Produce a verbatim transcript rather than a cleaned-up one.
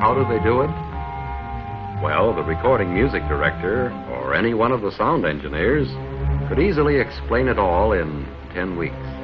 How do they do it? Well, the recording music director or any one of the sound engineers could easily explain it all in ten weeks.